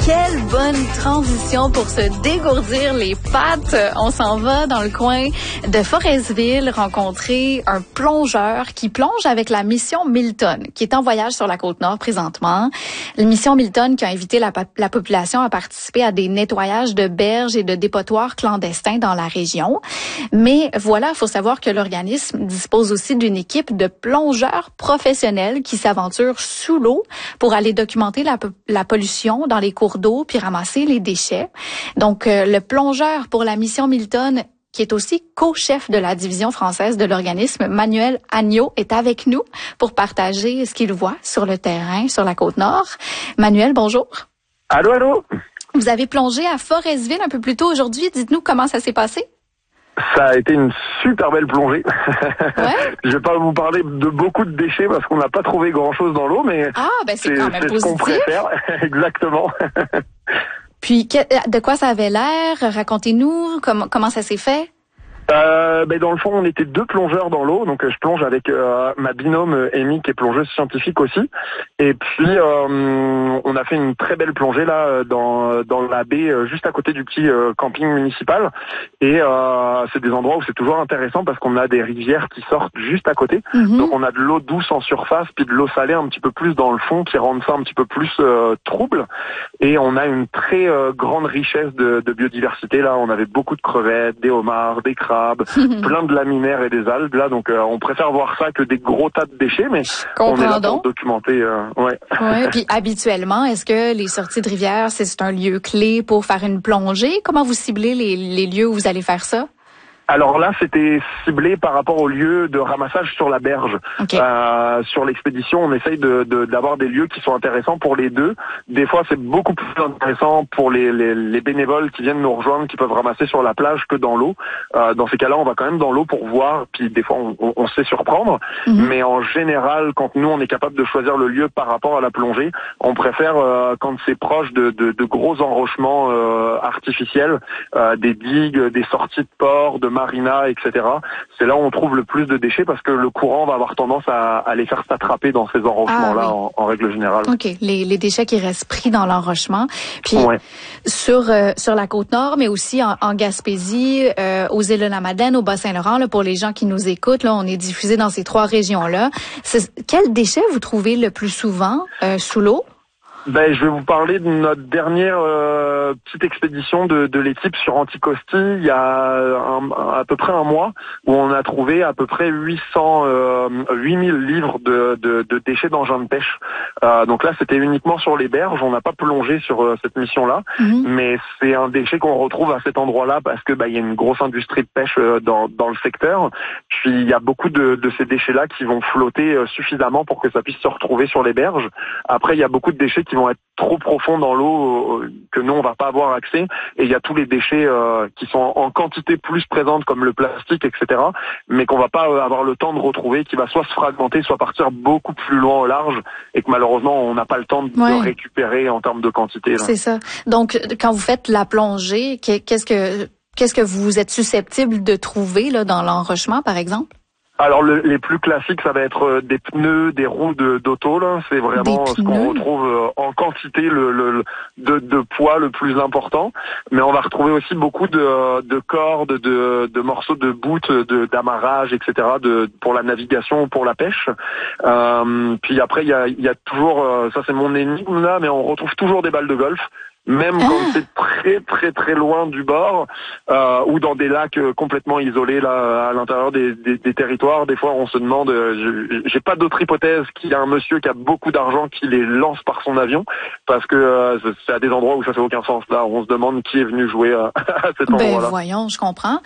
Quelle bonne transition pour se dégourdir les pattes. On s'en va dans le coin de Forestville rencontrer un plongeur qui plonge avec la mission Milton, qui est en voyage sur la Côte-Nord présentement. La mission Milton qui a invité la population à participer à des nettoyages de berges et de dépotoirs clandestins dans la région. Mais voilà, il faut savoir que l'organisme dispose aussi d'une équipe de plongeurs professionnels qui s'aventurent sous l'eau pour aller documenter la pollution dans les cours d'eau puis ramasser les déchets. Donc, le plongeur pour la mission Milton, qui est aussi co-chef de la division française de l'organisme, Manuel Agneau, est avec nous pour partager ce qu'il voit sur le terrain, sur la Côte-Nord. Manuel, bonjour. Allô, allô. Vous avez plongé à Forestville un peu plus tôt aujourd'hui. Dites-nous comment ça s'est passé. Ça a été une super belle plongée. Ouais. Je vais pas vous parler de beaucoup de déchets parce qu'on n'a pas trouvé grand-chose dans l'eau, mais c'est quand même positif. Ce qu'on préfère. Exactement. Puis, de quoi ça avait l'air? Racontez-nous comment ça s'est fait. Dans le fond, on était deux plongeurs dans l'eau, donc je plonge avec ma binôme Amy qui est plongeuse scientifique aussi. Et puis on a fait une très belle plongée là dans la baie juste à côté du petit camping municipal. Et c'est des endroits où c'est toujours intéressant parce qu'on a des rivières qui sortent juste à côté. Mm-hmm. Donc on a de l'eau douce en surface puis de l'eau salée un petit peu plus dans le fond qui rendent ça un petit peu plus trouble. Et on a une très grande richesse de biodiversité là. On avait beaucoup de crevettes, des homards, des crabes, plein de laminaires et des algues là, donc on préfère voir ça que des gros tas de déchets, mais on est là pour documenter. Ouais. Puis habituellement, est-ce que les sorties de rivière, c'est un lieu clé pour faire une plongée? Comment vous ciblez les lieux où vous allez faire ça? Alors là, c'était ciblé par rapport au lieu de ramassage sur la berge. Okay. Sur l'expédition, on essaye d'avoir des lieux qui sont intéressants pour les deux. Des fois, c'est beaucoup plus intéressant pour les bénévoles qui viennent nous rejoindre, qui peuvent ramasser sur la plage que dans l'eau. Dans ces cas-là, on va quand même dans l'eau pour voir, puis des fois, on sait surprendre. Mm-hmm. Mais en général, quand nous, on est capable de choisir le lieu par rapport à la plongée, on préfère quand c'est proche de gros enrochements artificiels, des digues, des sorties de port, de marina, etc. C'est là où on trouve le plus de déchets parce que le courant va avoir tendance à les faire s'attraper dans ces enrochements-là en règle générale. OK. Les déchets qui restent pris dans l'enrochement. Puis sur la Côte-Nord, mais aussi en Gaspésie, aux îles de la Madeleine, au Bas-Saint-Laurent, là, pour les gens qui nous écoutent, là, on est diffusé dans ces trois régions-là. Quels déchets vous trouvez le plus souvent sous l'eau? Je vais vous parler de notre dernière petite expédition de l'équipe sur Anticosti il y a à peu près un mois où on a trouvé à peu près 8000 livres de déchets d'engins de pêche. Donc là, c'était uniquement sur les berges. On n'a pas plongé sur cette mission-là, mais c'est un déchet qu'on retrouve à cet endroit-là parce que il y a une grosse industrie de pêche dans le secteur. Puis il y a beaucoup de ces déchets-là qui vont flotter suffisamment pour que ça puisse se retrouver sur les berges. Après, il y a beaucoup de déchets qui vont être trop profonds dans l'eau que nous on va pas avoir accès, et il y a tous les déchets qui sont en quantité plus présente comme le plastique, etc., mais qu'on va pas avoir le temps de retrouver, qui va soit se fragmenter, soit partir beaucoup plus loin au large, et que malheureusement on n'a pas le temps de récupérer en termes de quantité là. C'est ça. Donc quand vous faites la plongée, qu'est-ce que vous êtes susceptible de trouver là dans l'enrochement par exemple? Alors les plus classiques, ça va être des pneus, des roues d'auto là. C'est vraiment ce qu'on retrouve en quantité de poids le plus important. Mais on va retrouver aussi beaucoup de cordes, de morceaux de bout, d'amarrage, etc. pour la navigation ou pour la pêche. Puis après il y a toujours, ça c'est mon énigme là, mais on retrouve toujours des balles de golf. Même quand c'est très très très loin du bord ou dans des lacs complètement isolés là à l'intérieur des territoires, des fois on se demande, j'ai pas d'autre hypothèse qu'il y a un monsieur qui a beaucoup d'argent qui les lance par son avion, parce que c'est à des endroits où ça fait aucun sens là, on se demande qui est venu jouer à cet endroit-là. Voyons, je comprends.